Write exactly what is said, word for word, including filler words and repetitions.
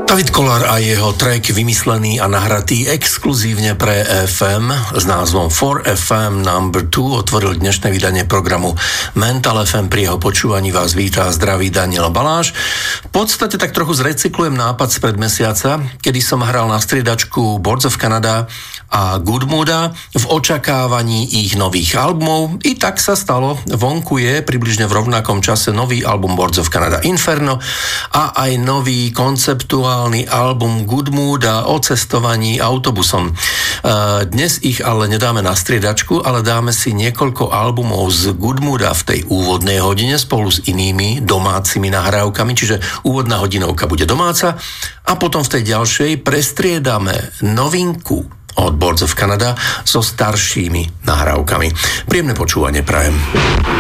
David Kollár a jeho track vymyslený a nahratý exkluzívne pre ef em s názvom For ef em number two otvoril dnešné vydanie programu Mental ef em. Pri jeho počúvaní vás vítá zdraví Daniel Baláš. V podstate tak trochu zrecyklujem nápad spred mesiaca, kedy som hral na striedačku Boards of Canada a Good Mooda v očakávaní ich nových albumov. I tak sa stalo. Vonku je približne v rovnakom čase nový album Boards of Canada Inferno a aj nový konceptuálny album Good Mooda o cestovaní autobusom. Dnes ich ale nedáme na striedačku, ale dáme si niekoľko albumov z Good Mooda v tej úvodnej hodine spolu s inými domácimi nahrávkami, čiže úvodná hodinovka bude domáca a potom v tej ďalšej prestriedame novinku od Boards of Canada so staršími nahrávkami. Príjemné počúvanie prajem.